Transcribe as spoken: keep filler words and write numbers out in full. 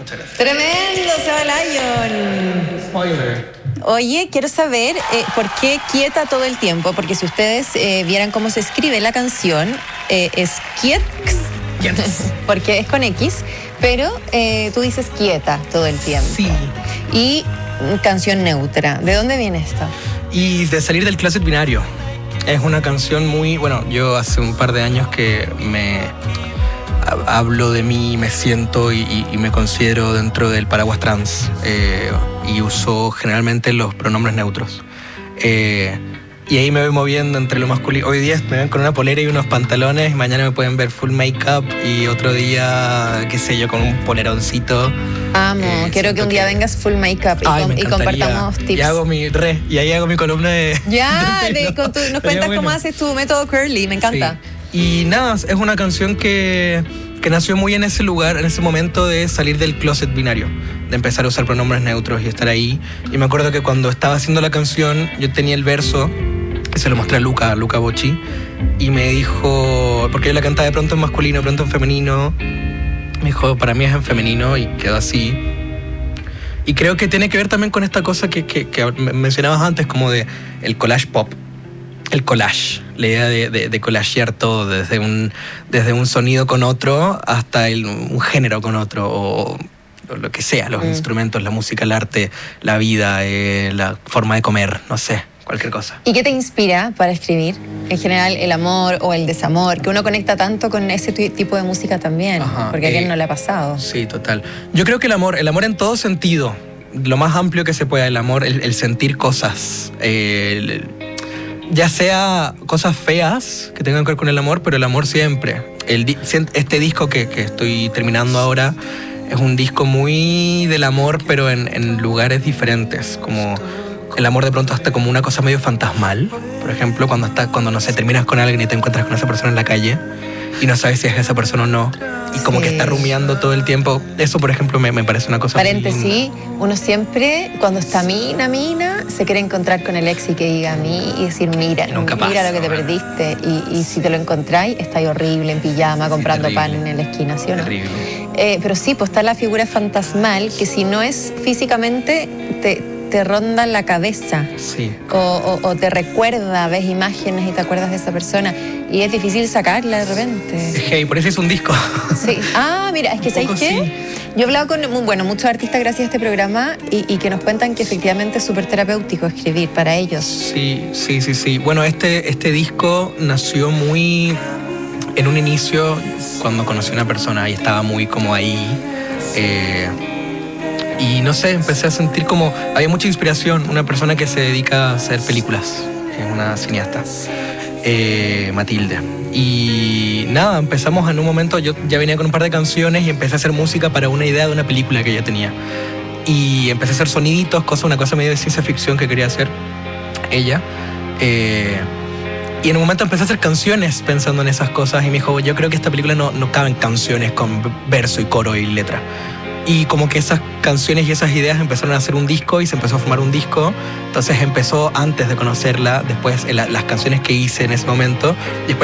Muchas gracias. Tremendo, Seba Lyon. Spoiler. Oye, quiero saber eh, por qué quieta todo el tiempo, porque si ustedes eh, vieran cómo se escribe la canción, eh, es quiet, porque es con X, pero eh, tú dices quieta todo el tiempo. Sí. Y canción neutra. ¿De dónde viene esto? Y de salir del closet binario. Es una canción muy... Bueno, yo hace un par de años que me hablo de mí, me siento y, y, y me considero dentro del paraguas trans. Eh, y uso generalmente los pronombres neutros. Eh, y ahí me voy moviendo entre lo masculino. Hoy día me ven con una polera y unos pantalones, y mañana me pueden ver full make-up, y otro día, qué sé yo, con un poleroncito. Amo, eh, quiero que un día que... vengas full make-up y, Ay, com y compartamos tips. Y hago mi re, y ahí hago mi columna de... Ya, de, de, con tu, nos cuentas bueno. cómo haces tu método curly, me encanta. Sí. Y nada, es una canción que, que nació muy en ese lugar, en ese momento de salir del closet binario, de empezar a usar pronombres neutros y estar ahí. Y me acuerdo que cuando estaba haciendo la canción, yo tenía el verso, que se lo mostré a Luca, a Luca Bocci, y me dijo, porque yo la cantaba de pronto en masculino, de pronto en femenino, me dijo, para mí es en femenino, y quedó así. Y creo que tiene que ver también con esta cosa que, que, que mencionabas antes, como de el collage pop. El collage, la idea de, de, de collagear todo, desde un, desde un sonido con otro hasta el, un género con otro, o, o lo que sea, los mm. instrumentos, la música, el arte, la vida, eh, la forma de comer, no sé, cualquier cosa. ¿Y qué te inspira para escribir? En general, el amor o el desamor, que uno conecta tanto con ese tipo de música también, Ajá, porque a quién eh, no le ha pasado. Sí, total. Yo creo que el amor, el amor en todo sentido, lo más amplio que se pueda, el amor, el, el sentir cosas, eh, el, ya sea cosas feas que tengan que ver con el amor, pero el amor siempre. El, este disco que, que estoy terminando ahora es un disco muy del amor, pero en, en lugares diferentes, como el amor de pronto hasta como una cosa medio fantasmal. Por ejemplo, cuando, estás, cuando no sé, terminas con alguien y te encuentras con esa persona en la calle y no sabes si es esa persona o no, y como sí. que está rumiando todo el tiempo. Eso, por ejemplo, me, me parece una cosa Paréntesis, muy linda. Uno siempre, cuando está mina, mina, se quiere encontrar con el ex y que diga a mí y decir, mira, Nunca mira pasa, lo que te ¿no? perdiste. Y, y si te lo encontráis, estáis horrible, en pijama, sí, comprando terrible. pan en la esquina, ¿sí o no? Terrible. Eh, pero sí, pues está la figura fantasmal, que si no es físicamente, te... te ronda la cabeza, sí. o, o, o te recuerda, ves imágenes y te acuerdas de esa persona, y es difícil sacarla de repente. Hey, por eso es un disco. Sí. Ah, mira, es que ¿sabes qué? Sí. Yo he hablado con bueno, muchos artistas gracias a este programa y, y que nos cuentan que efectivamente es súper terapéutico escribir para ellos. Sí, sí, sí, sí. Bueno, este, este disco nació muy en un inicio cuando conocí a una persona y estaba muy como ahí. Eh, Y no sé, empecé a sentir como... Había mucha inspiración. Una persona que se dedica a hacer películas, que es una cineasta, eh, Matilde. Y nada, empezamos en un momento... Yo ya venía con un par de canciones y empecé a hacer música para una idea de una película que ella tenía. Y empecé a hacer soniditos, cosa, una cosa medio de ciencia ficción que quería hacer ella. Eh, y en un momento empecé a hacer canciones pensando en esas cosas. Y me dijo, yo creo que esta película no, no caben canciones con verso y coro y letra. Y como que esas canciones y esas ideas empezaron a hacer un disco y se empezó a formar un disco. Entonces empezó antes de conocerla, después las canciones que hice en ese momento. Y después